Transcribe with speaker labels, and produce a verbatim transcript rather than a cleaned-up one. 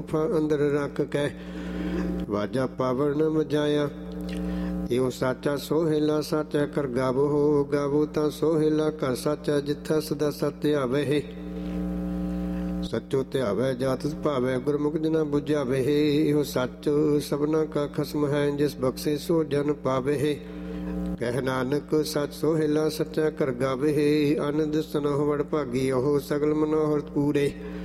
Speaker 1: ਅੰਦਰ ਰੱਖ ਕੇ ਵਾਜਾ ਪਾਵਨ ਵਜਾਇਆ। ਇਉ ਸਾਚਾ ਸੋਹਿਲਾ ਸਾਚਾ ਕਰ ਗਾਵੋ ਹੋ ਗਾਵੋ ਤਾਂ ਸੋਹਿਲਾ ਕਰ ਸਾਚਾ ਜਿੱਥਾ ਸਦਾ ਸਤ ਆਵੇ। ਸੱਚੋ ਧਿਆਵੈ ਜਾਤ ਭਾਵੈ ਗੁਰਮੁਖ ਜਨਾ ਬੁਝਾਵੇ। ਇਹੋ ਸੱਚ ਸਭਨਾ ਕਾ ਖਸਮ ਹੈ ਜਿਸ ਬਖਸ਼ੇ ਸੋ ਜਨ ਪਾਵੇ। ਕਹਿ ਨਾਨਕ ਸੱਚ ਸੋਹਿਲਾ ਸੱਚਾ ਕਰ ਗਾਵੇ। ਆਨੰਦ ਸਨਹੁ ਵਡ ਭਾਗੀ ਉਹ ਸਗਲ ਮਨੋਹਰ ਪੂਰੇ।